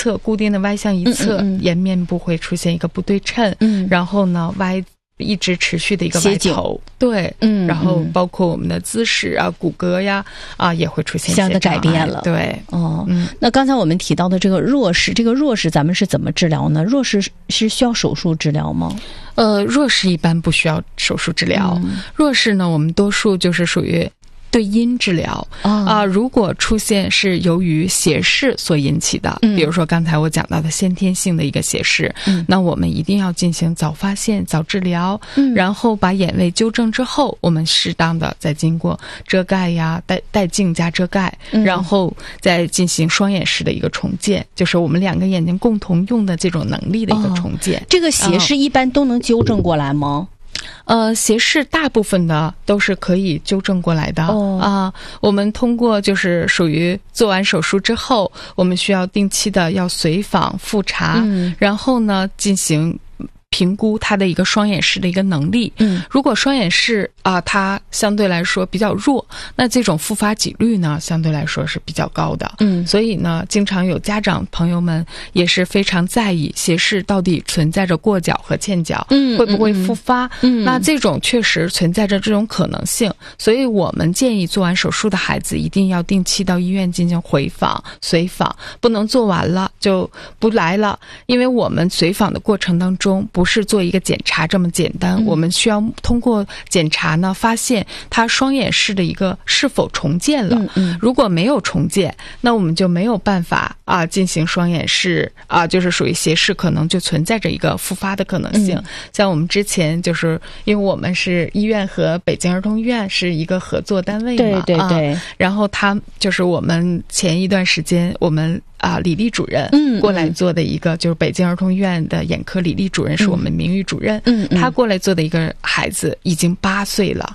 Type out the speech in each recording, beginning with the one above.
侧固定的歪向一侧，颜面部会出现一个不对称，然后呢一直持续的一个歪头，对，然后包括我们的姿势啊、骨骼呀也会出现一些的改变了， 对， 那刚才我们提到的这个弱视，咱们是怎么治疗呢？弱视是需要手术治疗吗？ 弱视一般不需要手术治疗，弱视呢，我们多数就是属于对因治疗如果出现是由于斜视所引起的，比如说刚才我讲到的先天性的一个斜视，那我们一定要进行早发现、早治疗，然后把眼位纠正之后，我们适当的再经过遮盖呀、带镜加遮盖，然后再进行双眼视的一个重建，就是我们两个眼睛共同用的这种能力的一个重建。 这个斜视一般都能纠正过来吗？ 斜视大部分的都是可以纠正过来的我们通过就是属于做完手术之后，我们需要定期的要随访复查，然后呢进行评估他的一个双眼视的一个能力。如果双眼视它相对来说比较弱，那这种复发几率呢相对来说是比较高的。所以呢经常有家长朋友们也是非常在意斜视到底存在着过角和欠角，会不会复发，那这种确实存在着这种可能性，所以我们建议做完手术的孩子一定要定期到医院进行回访随访，不能做完了就不来了，因为我们随访的过程当中不是做一个检查这么简单，我们需要通过检查呢发现他双眼视的一个是否重建了，如果没有重建，那我们就没有办法进行双眼视就是属于斜视，可能就存在着一个复发的可能性。像我们之前就是因为我们是医院和北京儿童医院是一个合作单位嘛， 对然后他就是我们前一段时间我们李丽主任过来做的一个就是北京儿童医院的眼科李丽主任是我们名誉主任，他过来做的一个孩子已经8岁了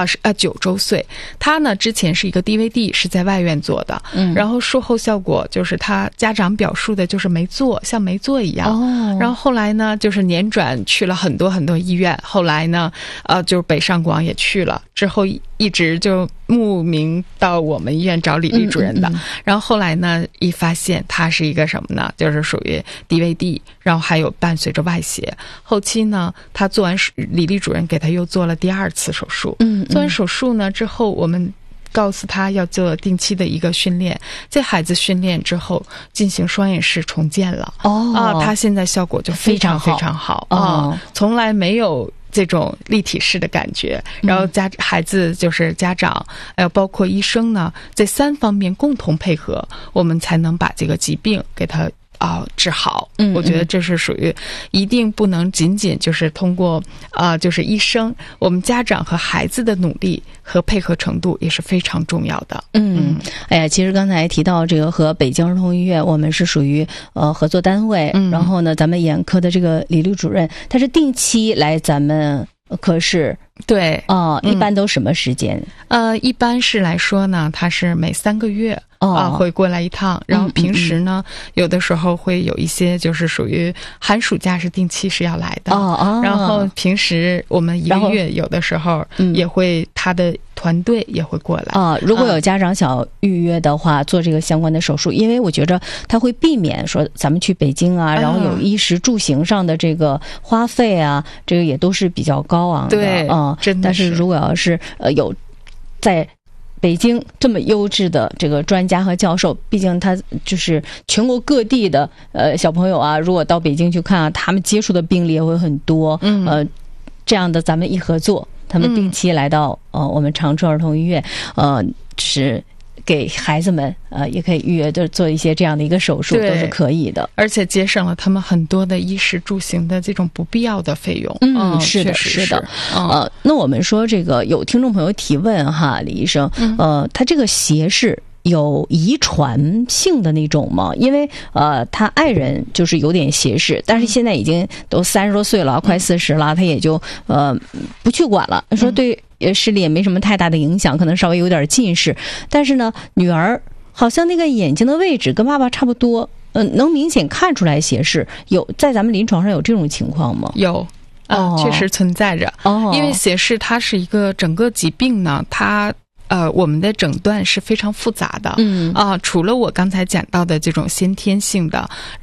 9周岁，他呢之前是一个 DVD 是在外院做的，然后术后效果就是他家长表述的就是没做，像没做一样，然后后来呢就是辗转去了很多很多医院，后来呢就是北上广也去了，之后一直就慕名到我们医院找李丽主任的，然后后来呢一发现他是一个什么呢，就是属于 DVD， 然后还有伴随着外斜，后期呢他做完李丽主任给他又做了第2次手术，做完手术呢之后我们告诉他要做定期的一个训练，这孩子训练之后进行双眼视重建了他现在效果就非常非常好从来没有这种立体式的感觉，然后孩子就是家长还有包括医生呢，这3方面共同配合，我们才能把这个疾病给他治好。我觉得这是属于一定不能仅仅就是通过就是医生，我们家长和孩子的努力和配合程度也是非常重要的。 其实刚才提到这个和北京儿童医院我们是属于合作单位，然后呢咱们眼科的这个李丽主任他是定期来咱们科室， 对一般都什么时间？ 一般是来说呢他是每3个月会过来一趟，然后平时呢有的时候会有一些就是属于寒暑假是定期是要来的然后平时我们1个月有的时候也会他的团队也会过来如果有家长想预约的话做这个相关的手术，因为我觉着他会避免说咱们去北京然后有衣食住行上的这个花费这个也都是比较高昂的， 对真的但是如果要是有在北京这么优质的这个专家和教授，毕竟他就是全国各地的小朋友如果到北京去看他们接触的病例也会很多，这样的咱们一合作，他们定期来到我们长春儿童医院是给孩子们也可以预约的做一些这样的一个手术，都是可以的， 而且节省了他们很多的衣食住行的这种不必要的费用。 是的是的那我们说这个有听众朋友提问李医生，他这个斜视有遗传性的那种吗？因为他爱人就是有点斜视，但是现在已经都30多岁了，快40了，他也就不去管了，说对视力也没什么太大的影响，可能稍微有点近视，但是呢女儿好像那个眼睛的位置跟爸爸差不多，能明显看出来斜视，有在咱们临床上有这种情况吗？ 有确实存在着因为斜视它是一个整个疾病呢，它我们的诊断是非常复杂的除了我刚才讲到的这种先天性的，